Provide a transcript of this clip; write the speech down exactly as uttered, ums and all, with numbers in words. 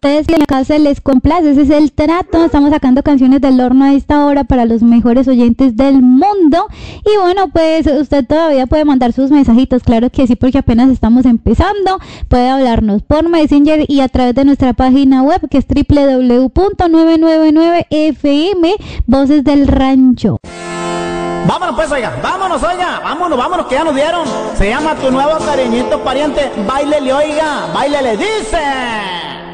ustedes que en la casa les complace, ese es el trato. Estamos sacando canciones del horno a esta hora para los mejores oyentes del mundo. Y bueno, pues usted todavía puede mandar sus mensajitos, claro que sí, porque apenas estamos empezando. Puede hablarnos por Messenger y a través de nuestra página web, que es doble u doble u doble u punto novecientos noventa y nueve F M, Voces del Rancho. Vámonos pues, oiga, vámonos, oiga, vámonos, vámonos, que ya nos dieron. Se llama Tu Nuevo Cariñito Pariente, báilele, oiga, báilele, dice.